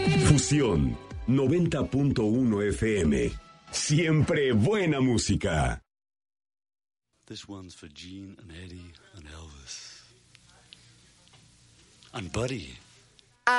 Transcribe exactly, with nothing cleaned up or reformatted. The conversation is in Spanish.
Fusión noventa punto uno F M. Siempre buena música. This one's for Gene and Eddie and Elvis. And Buddy.